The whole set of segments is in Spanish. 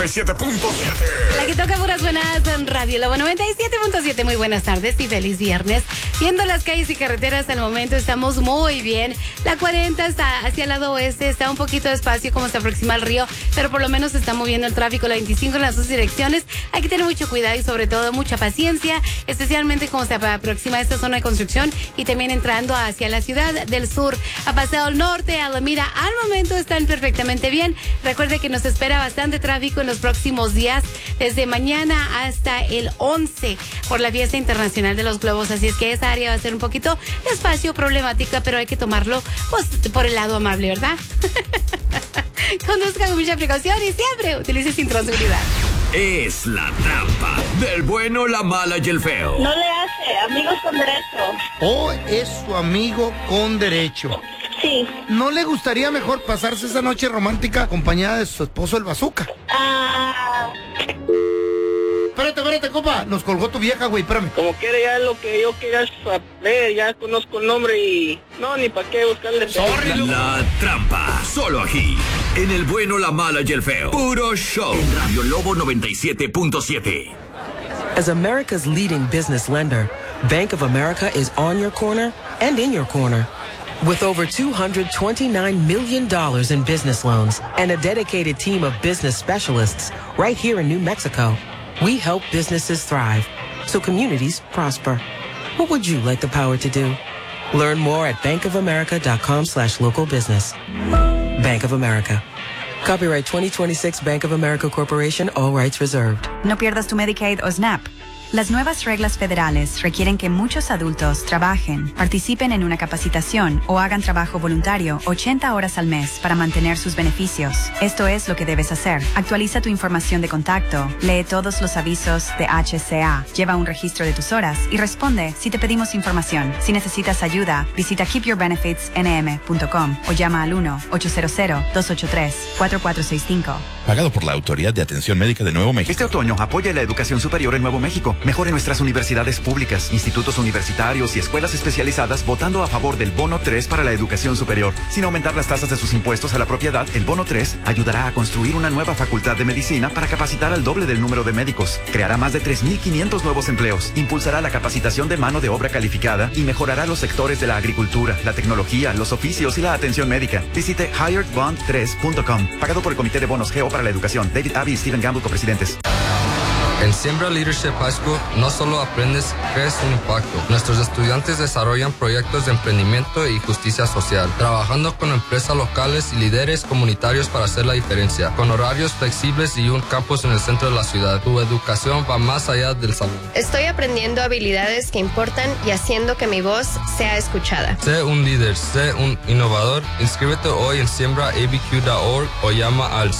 97.7. La que toca puras buenas en Radio Lobo 97.7. Muy buenas tardes y feliz viernes. Viendo las calles y carreteras al momento estamos muy bien. La 40 está hacia el lado oeste, está un poquito despacio como se aproxima al río, pero por lo menos se está moviendo el tráfico. La 25 en las dos direcciones. Hay que tener mucho cuidado y sobre todo mucha paciencia, especialmente como se aproxima esta zona de construcción y también entrando hacia la ciudad del sur. A Paseo del Norte, Alameda, al momento están perfectamente bien. Recuerde que nos espera bastante tráfico en los próximos días, desde mañana hasta el 11 por la fiesta internacional de los globos, así es que esa área va a ser un poquito despacio, problemática, pero hay que tomarlo pues por el lado amable, ¿verdad? Conduzca con mucha precaución y siempre utilice cinturón de seguridad. Es la trampa del bueno, la mala y el feo. No le hace, amigos con derecho. Oh, es su amigo con derecho. Sí. ¿No le gustaría mejor pasarse esa noche romántica acompañada de su esposo el bazooka? Espérate, compa. Nos colgó tu vieja, güey, espérame. Como quiera, ya lo que yo quería saber, ya conozco el nombre y... No, ni para qué buscarle... La trampa, solo aquí, en el bueno, la mala y el feo. Puro show. En Radio Lobo 97.7. As America's leading business lender, Bank of America is on your corner and in your corner. With over $229 million in business loans and a dedicated team of business specialists right here in New Mexico, we help businesses thrive so communities prosper. What would you like the power to do? Learn more at bankofamerica.com/local business. Bank of America. Copyright 2026 Bank of America Corporation, all rights reserved. No pierdas tu Medicaid o SNAP. Las nuevas reglas federales requieren que muchos adultos trabajen, participen en una capacitación o hagan trabajo voluntario 80 horas al mes para mantener sus beneficios. Esto es lo que debes hacer. Actualiza tu información de contacto, lee todos los avisos de HCA, lleva un registro de tus horas y responde si te pedimos información. Si necesitas ayuda, visita keepyourbenefitsnm.com o llama al 1-800-283-4465. Pagado por la Autoridad de Atención Médica de Nuevo México. Este otoño apoya la educación superior en Nuevo México. Mejore nuestras universidades públicas, institutos universitarios y escuelas especializadas votando a favor del Bono 3 para la educación superior. Sin aumentar las tasas de sus impuestos a la propiedad, el Bono 3 ayudará a construir una nueva facultad de medicina para capacitar al doble del número de médicos. Creará más de 3,500 nuevos empleos. Impulsará la capacitación de mano de obra calificada y mejorará los sectores de la agricultura, la tecnología, los oficios y la atención médica. Visite hiredbond3.com. Pagado por el Comité de Bonos GO para la Educación. David Abbey y Stephen Gamble, copresidentes. En Siembra Leadership High School no solo aprendes, crees un impacto. Nuestros estudiantes desarrollan proyectos de emprendimiento y justicia social, trabajando con empresas locales y líderes comunitarios para hacer la diferencia, con horarios flexibles y un campus en el centro de la ciudad. Tu educación va más allá del salón. Estoy aprendiendo habilidades que importan y haciendo que mi voz sea escuchada. Sé un líder, sé un innovador. Inscríbete hoy en siembraabq.org o llama al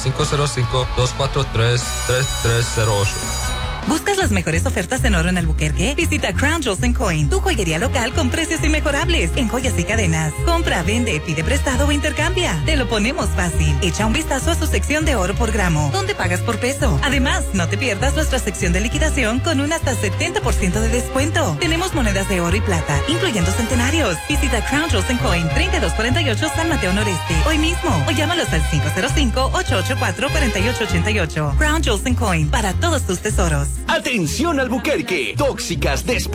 505-243-3308. ¿Buscas las mejores ofertas en oro en Albuquerque? Visita Crown Jewels & Coin, tu joyería local con precios inmejorables en joyas y cadenas. Compra, vende, pide prestado o intercambia. Te lo ponemos fácil. Echa un vistazo a su sección de oro por gramo, donde pagas por peso. Además, no te pierdas nuestra sección de liquidación con un hasta 70% de descuento. Tenemos monedas de oro y plata, incluyendo centenarios. Visita Crown Jewels & Coin, 3248 San Mateo Noreste, hoy mismo. O llámalos al 505-884-4888. Crown Jewels & Coin, para todos tus tesoros. Atención, Albuquerque. Tóxicas